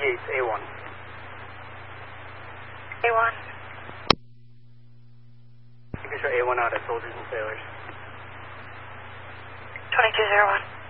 Yates, A1. A1. You can show A1 out at Soldiers and Sailors. 2201.